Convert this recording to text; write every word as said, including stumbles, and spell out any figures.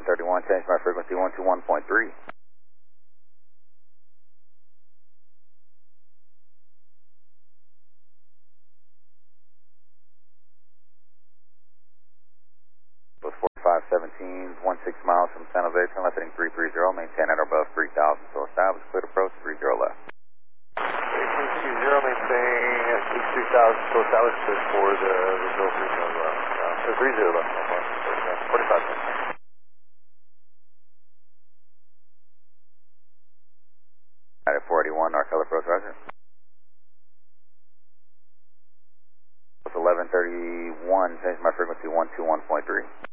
eleven thirty-one, change my frequency one two one point three. With forty-five seventeen, sixteen miles from San Jose, turn left heading three three zero, maintain at or above three thousand, so establish clear approach, three zero left. three two zero, maintain at three thousand, so establish clear for the Brazil three zero left. So three zero left, forty-five seventeen. At four eighty-one, Arcella approach, roger. With eleven thirty-one, change my frequency one two one point three.